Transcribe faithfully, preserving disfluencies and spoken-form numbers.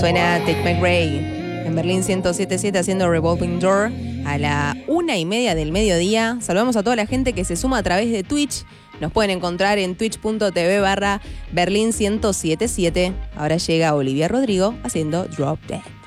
Suena Tate McRae en Berlín ciento siete siete haciendo Revolving Door a la una y media del mediodía. Saludamos a toda la gente que se suma a través de Twitch. Nos pueden encontrar en twitch.tv barra Berlín ciento siete siete. Ahora llega Olivia Rodrigo haciendo Drop Dead.